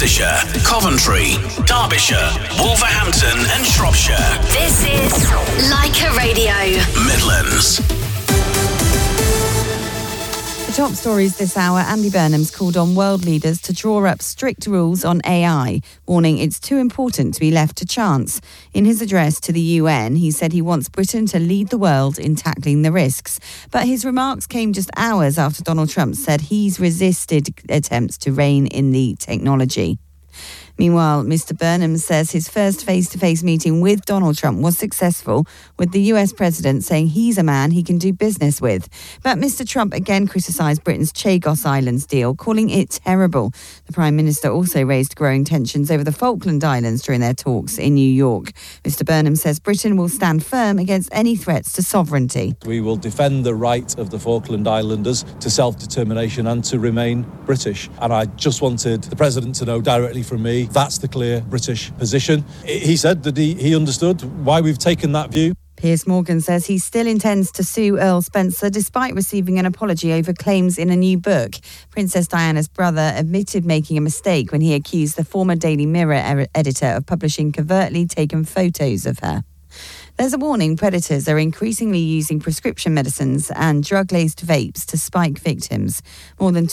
Leicestershire, Coventry, Derbyshire, Wolverhampton and Shropshire. This is Leica Radio. Midlands. The top stories this hour, Andy Burnham's called on world leaders to draw up strict rules on AI, warning it's too important to be left to chance. In his address to the UN, he said he wants Britain to lead the world in tackling the risks. But his remarks came just hours after Donald Trump said he's resisted attempts to rein in the technology. Meanwhile, Mr. Burnham says his first face-to-face meeting with Donald Trump was successful, with the US president saying he's a man he can do business with. But Mr. Trump again criticised Britain's Chagos Islands deal, calling it terrible. The Prime Minister also raised growing tensions over the Falkland Islands during their talks in New York. Mr. Burnham says Britain will stand firm against any threats to sovereignty. We will defend the right of the Falkland Islanders to self-determination and to remain British. And I just wanted the President to know directly from me that's the clear British position. He said that he understood why we've taken that view. Piers Morgan says he still intends to sue Earl Spencer despite receiving an apology over claims in a new book. Princess Diana's brother admitted making a mistake when he accused the former Daily Mirror editor of publishing covertly taken photos of her. There's a warning predators are increasingly using prescription medicines and drug-laced vapes to spike victims. More than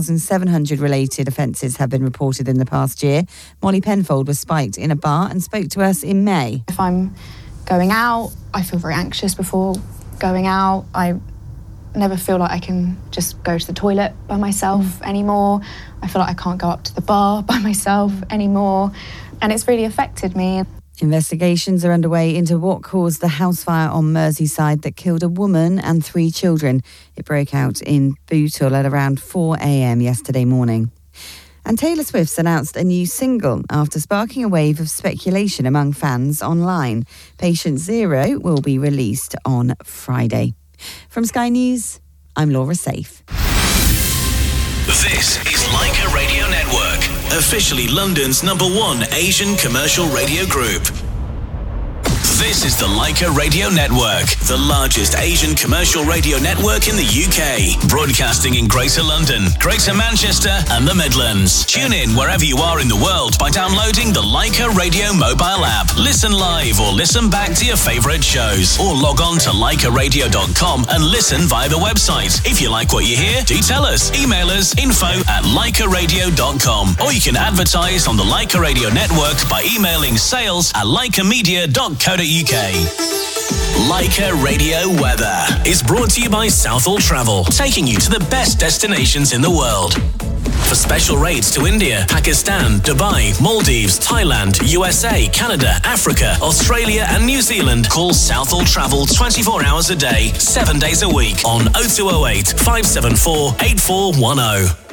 2,700 related offences have been reported in the past year. Molly Penfold was spiked in a bar and spoke to us in May. If I'm going out, I feel very anxious before going out. I never feel like I can just go to the toilet by myself anymore. I feel like I can't go up to the bar by myself anymore. And it's really affected me. Investigations are underway into what caused the house fire on Merseyside that killed a woman and 3 children. It broke out in Bootle at around 4 a.m. yesterday morning. And Taylor Swift's announced a new single after sparking a wave of speculation among fans online. Patient Zero will be released on Friday. From Sky News, I'm Laura Safe. This is Leica Radio Network, officially London's #1 Asian commercial radio group. This is the Leica Radio Network, the largest Asian commercial radio network in the UK, broadcasting in Greater London, Greater Manchester and the Midlands. Tune in wherever you are in the world by downloading the Leica Radio mobile app. Listen live or listen back to your favourite shows, or log on to leicaradio.com and listen via the website. If you like what you hear, do tell us. Email us info@leicaradio.com, or you can advertise on the Leica Radio Network by emailing sales@leicamedia.co.uk. Leica Radio Weather is brought to you by Southall Travel, taking you to the best destinations in the world. For special rates to India, Pakistan, Dubai, Maldives, Thailand, USA, Canada, Africa, Australia and New Zealand, call Southall Travel 24 hours a day, 7 days a week on 0208 574 8410.